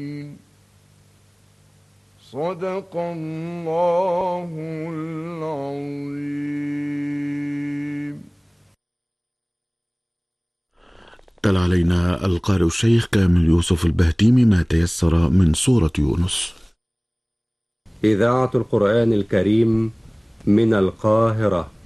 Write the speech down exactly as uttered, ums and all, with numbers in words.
صدق الله العظيم. تلا علينا القارئ الشيخ كامل يوسف البهتيمي ما تيسر من سورة يونس. إذاعة القرآن الكريم من القاهرة.